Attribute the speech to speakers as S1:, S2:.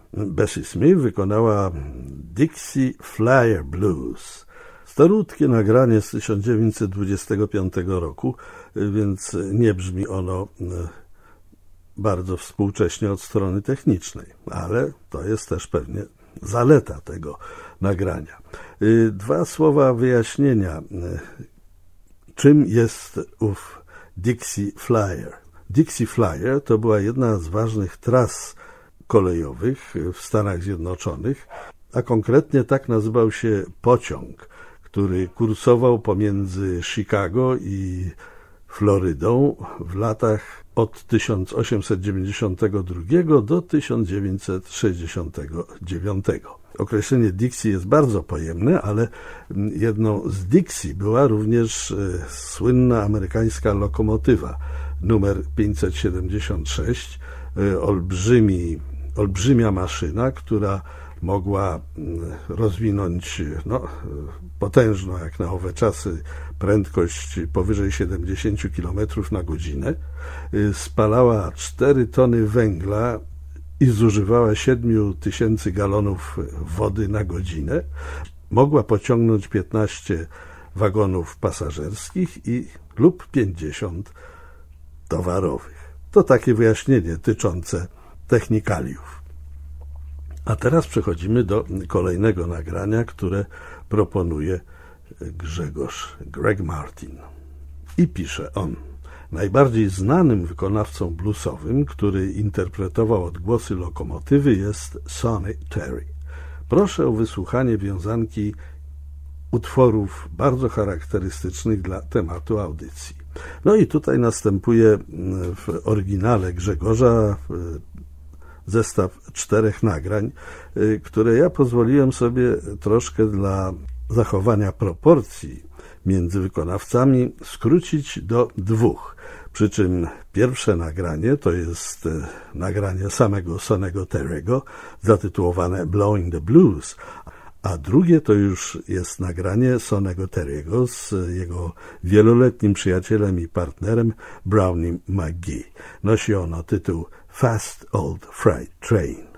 S1: Bessie Smith wykonała Dixie Flyer Blues. Starutkie nagranie z 1925 roku, więc nie brzmi ono bardzo współcześnie od strony technicznej, ale to jest też pewnie zaleta tego nagrania. Dwa słowa wyjaśnienia, czym jest ów Dixie Flyer. Dixie Flyer to była jedna z ważnych tras kolejowych w Stanach Zjednoczonych, a konkretnie tak nazywał się pociąg, który kursował pomiędzy Chicago i Florydą w latach od 1892 do 1969. Określenie Dixie jest bardzo pojemne, ale jedną z Dixie była również słynna amerykańska lokomotywa numer 576, olbrzymia maszyna, która mogła rozwinąć potężną jak na owe czasy prędkość powyżej 70 km na godzinę, spalała 4 tony węgla i zużywała 7000 galonów wody na godzinę. Mogła pociągnąć 15 wagonów pasażerskich lub 50 towarowych. To takie wyjaśnienie tyczące technikaliów. A teraz przechodzimy do kolejnego nagrania, które proponuje Greg Martin. I pisze on: najbardziej znanym wykonawcą bluesowym, który interpretował odgłosy lokomotywy, jest Sonny Terry. Proszę o wysłuchanie wiązanki utworów bardzo charakterystycznych dla tematu audycji. No i tutaj następuje w oryginale Grzegorza zestaw 4 nagrań, które ja pozwoliłem sobie troszkę dla zachowania proporcji między wykonawcami skrócić do 2. Przy czym pierwsze nagranie to jest nagranie samego Sonnego Terry'ego zatytułowane Blowing the Blues, a drugie to już jest nagranie Sonnego Terry'ego z jego wieloletnim przyjacielem i partnerem Brownie McGhee. Nosi ono tytuł Fast Old Freight Train.